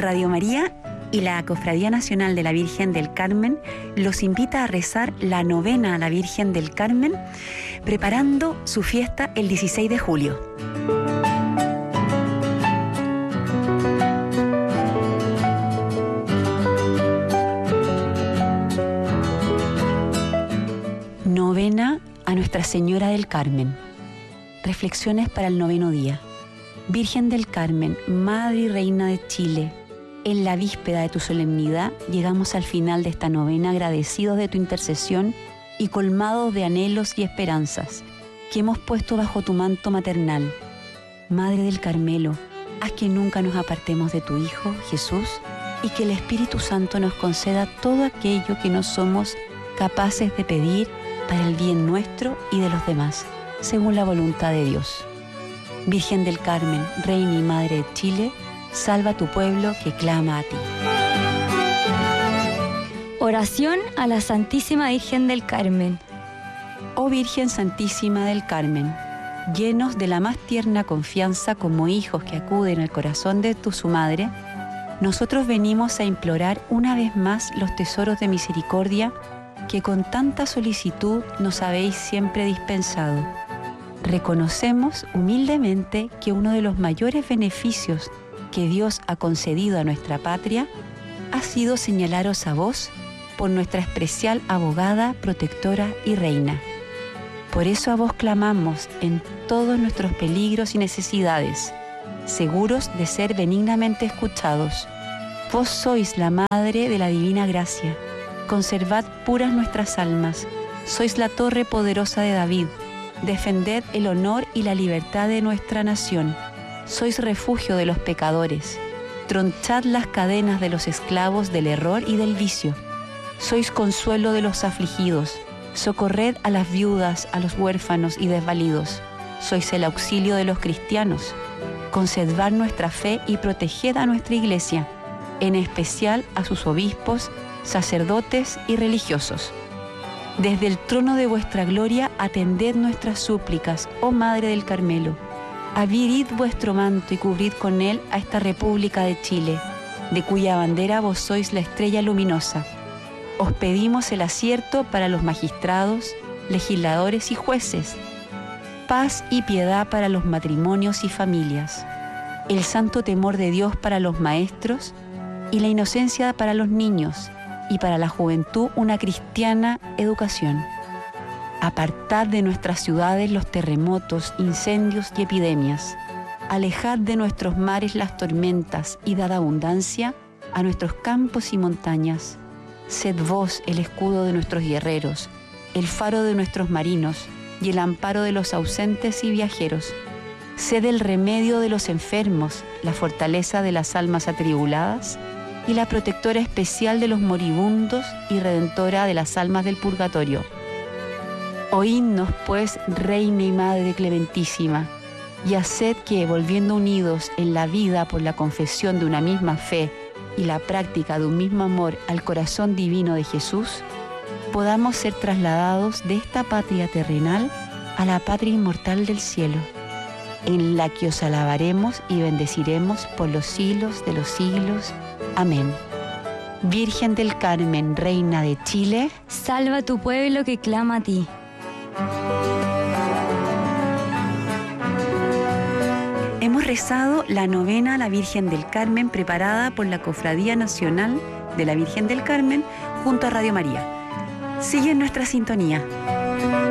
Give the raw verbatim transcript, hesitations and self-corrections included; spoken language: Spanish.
Radio María y la Cofradía Nacional de la Virgen del Carmen los invita a rezar la novena a la Virgen del Carmen, preparando su fiesta el dieciséis de julio. Novena a Nuestra Señora del Carmen. Reflexiones para el noveno día. Virgen del Carmen, Madre y Reina de Chile, en la víspera de tu solemnidad llegamos al final de esta novena agradecidos de tu intercesión y colmados de anhelos y esperanzas que hemos puesto bajo tu manto maternal. Madre del Carmelo, haz que nunca nos apartemos de tu Hijo, Jesús, y que el Espíritu Santo nos conceda todo aquello que no somos capaces de pedir para el bien nuestro y de los demás, según la voluntad de Dios. Virgen del Carmen, Reina y Madre de Chile, salva a tu pueblo que clama a ti. Oración a la Santísima Virgen del Carmen. Oh Virgen Santísima del Carmen, llenos de la más tierna confianza como hijos que acuden al corazón de tu su madre, nosotros venimos a implorar una vez más los tesoros de misericordia que con tanta solicitud nos habéis siempre dispensado. Reconocemos humildemente que uno de los mayores beneficios que Dios ha concedido a nuestra patria ha sido señalaros a vos por nuestra especial abogada, protectora y reina. Por eso a vos clamamos en todos nuestros peligros y necesidades, seguros de ser benignamente escuchados. Vos sois la Madre de la Divina Gracia. Conservad puras nuestras almas. Sois la torre poderosa de David. Defended el honor y la libertad de nuestra nación. Sois refugio de los pecadores. Tronchad las cadenas de los esclavos del error y del vicio. Sois consuelo de los afligidos. Socorred a las viudas, a los huérfanos y desvalidos. Sois el auxilio de los cristianos. Conservad nuestra fe y proteged a nuestra Iglesia, en especial a sus obispos, sacerdotes y religiosos. Desde el trono de vuestra gloria atended nuestras súplicas, oh Madre del Carmelo. Abrid vuestro manto y cubrid con él a esta República de Chile, de cuya bandera vos sois la estrella luminosa. Os pedimos el acierto para los magistrados, legisladores y jueces, paz y piedad para los matrimonios y familias, el santo temor de Dios para los maestros y la inocencia para los niños, y para la juventud una cristiana educación. Apartad de nuestras ciudades los terremotos, incendios y epidemias. Alejad de nuestros mares las tormentas y dad abundancia a nuestros campos y montañas. Sed vos el escudo de nuestros guerreros, el faro de nuestros marinos y el amparo de los ausentes y viajeros. Sed el remedio de los enfermos, la fortaleza de las almas atribuladas y la protectora especial de los moribundos y redentora de las almas del purgatorio. Oídnos, pues, Reina y Madre clementísima, y haced que, volviendo unidos en la vida por la confesión de una misma fe y la práctica de un mismo amor al corazón divino de Jesús, podamos ser trasladados de esta patria terrenal a la patria inmortal del cielo, en la que os alabaremos y bendeciremos por los siglos de los siglos. Amén. Virgen del Carmen, Reina de Chile, salva a tu pueblo que clama a ti. Hemos rezado la novena a la Virgen del Carmen preparada por la Cofradía Nacional de la Virgen del Carmen junto a Radio María. Sigue en nuestra sintonía.